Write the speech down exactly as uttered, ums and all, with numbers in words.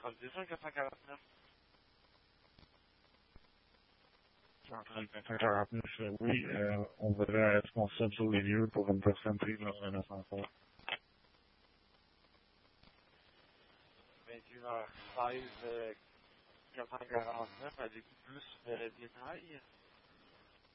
trente-deux quatre cent quarante-neuf. Centrale quatre cent quarante-neuf, euh, oui, euh, on verrait un responsable sur les lieux pour une personne prise dans un ascenseur. vingt et une heures seize, quatre cent quarante-neuf, avec plus de détails.